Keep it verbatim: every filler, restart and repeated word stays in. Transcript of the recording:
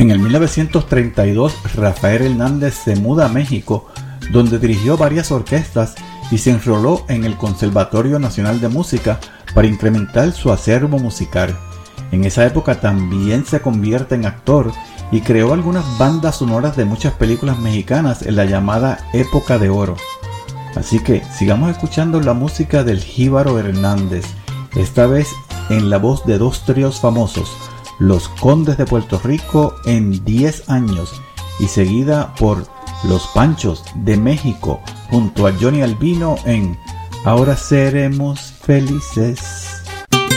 En el mil novecientos treinta y dos, Rafael Hernández se muda a México, donde dirigió varias orquestas y se enroló en el Conservatorio Nacional de Música para incrementar su acervo musical. En esa época también se convierte en actor y creó algunas bandas sonoras de muchas películas mexicanas en la llamada Época de Oro. Así que sigamos escuchando la música del Jíbaro Hernández, esta vez en la voz de dos tríos famosos, Los Condes de Puerto Rico en diez años, y seguida por Los Panchos de México junto a Johnny Albino en Ahora Seremos Felices.